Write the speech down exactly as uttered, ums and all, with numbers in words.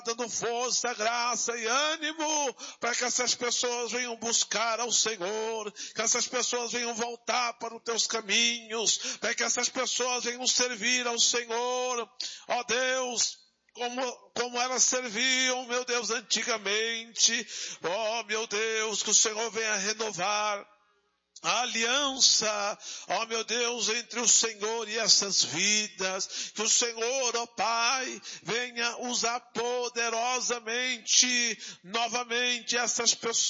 dando força, graça e ânimo para que essas pessoas venham buscar ao Senhor, que essas pessoas venham voltar para os teus caminhos, para que essas pessoas venham servir ao Senhor. Ó Deus, como, como elas serviam, meu Deus, antigamente. Ó meu Deus, que o Senhor venha renovar a aliança, ó meu Deus, entre o Senhor e essas vidas, que o Senhor, ó Pai, venha usar poderosamente, novamente essas pessoas.